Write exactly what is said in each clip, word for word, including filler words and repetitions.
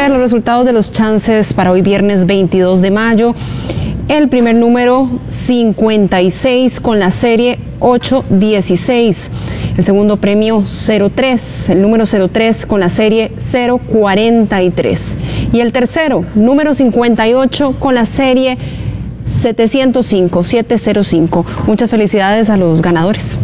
ver los resultados de los chances para hoy viernes veintidós de mayo. El primer número cincuenta y seis con la serie ocho dieciséis. El segundo premio cero tres, el número cero tres con la serie cero cuarenta y tres. Y el tercero, número cincuenta y ocho con la serie setecientos cinco, setecientos cinco. Muchas felicidades a los ganadores.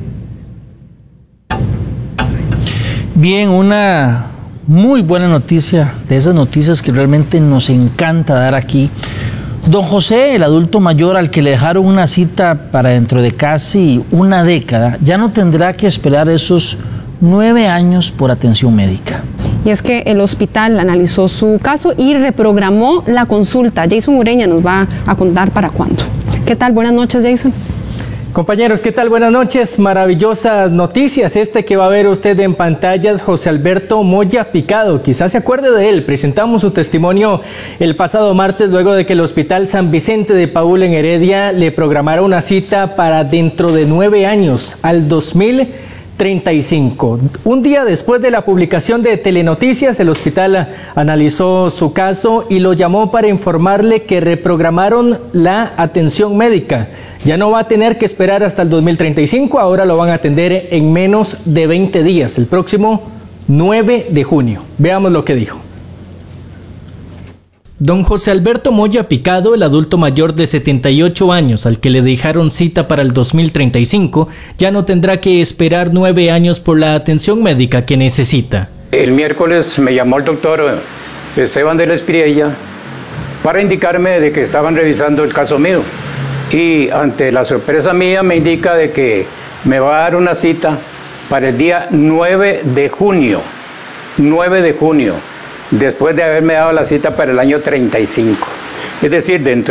Bien, una muy buena noticia, de esas noticias que realmente nos encanta dar aquí. Don José, el adulto mayor al que le dejaron una cita para dentro de casi una década, ya no tendrá que esperar esos nueve años por atención médica. Y es que el hospital analizó su caso y reprogramó la consulta. Jason Ureña nos va a contar para cuándo. ¿Qué tal? Buenas noches, Jason. Compañeros, ¿qué tal? Buenas noches. Maravillosas noticias. Este que va a ver usted en pantallas, José Alberto Moya Picado. Quizás se acuerde de él. Presentamos su testimonio el pasado martes luego de que el Hospital San Vicente de Paúl en Heredia le programara una cita para dentro de nueve años, al dos mil treinta y cinco. Un día después de la publicación de Telenoticias, el hospital analizó su caso y lo llamó para informarle que reprogramaron la atención médica. Ya no va a tener que esperar hasta el dos mil treinta y cinco, ahora lo van a atender en menos de veinte días, el próximo nueve de junio. Veamos lo que dijo. Don José Alberto Moya Picado, el adulto mayor de setenta y ocho años al que le dejaron cita para el dos mil treinta y cinco, ya no tendrá que esperar nueve años por la atención médica que necesita. El miércoles me llamó el doctor Esteban de la Espiriella para indicarme de que estaban revisando el caso mío. Y ante la sorpresa mía me indica de que me va a dar una cita para el día nueve de junio. nueve de junio. Después de haberme dado la cita para el año treinta y cinco. Es decir, dentro